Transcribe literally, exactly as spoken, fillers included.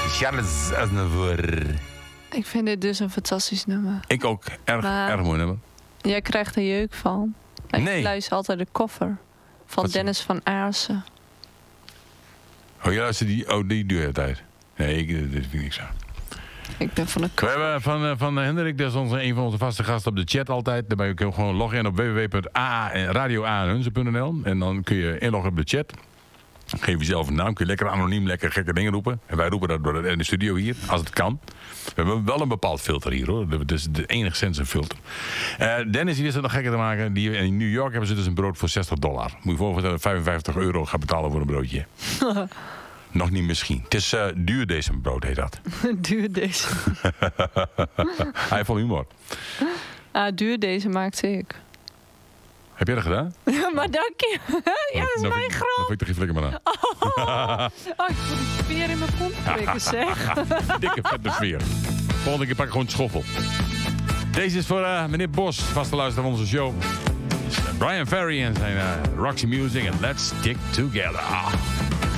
Charles Aznavour. Ik vind dit dus een fantastisch nummer. Ik ook. Erg, Maar- erg mooi nummer. Jij krijgt er jeuk van. Ik Nee. luister altijd de koffer van Wat- Dennis van Aarsen. Oh, je luistert die, oh, die duurt tijd. Nee, ik, dit vind ik niks aan. Ik ben van de We koffer. hebben van, eh, van Hendrik, dat is onze, een van onze vaste gasten op de chat altijd. Daarbij kun je gewoon loggen in op w w w punt radio a n hunze punt n l. En dan kun je inloggen op de chat. Geef jezelf een naam, kun je lekker anoniem lekker gekke dingen roepen. En wij roepen dat door de, in de studio hier, als het kan. We hebben wel een bepaald filter hier hoor. Het is de enigszins een filter. Uh, Dennis die wist het nog gekker te maken. Die, in New York hebben ze dus een brood voor zestig dollar. Moet je voorstellen dat vijfenvijftig euro gaat betalen voor een broodje. Nog niet misschien. Het is uh, duur deze brood heet dat. Duur deze. Hij heeft wel humor. Ah, duur deze maakte ik. Heb jij dat gedaan? Maar dank je. Ja, dat is Dan mijn vind ik- grap. Dan vind ik er geen flikker meer aan. Oh, ik voel die sfeer in mijn kont prikken, zeg. Dikke vette sfeer. Volgende keer pak ik gewoon een schoffel. Deze is voor uh, meneer Bos, vaste luisteraar van onze show. Brian Ferry en zijn uh, Roxy Music en Let's Stick Together.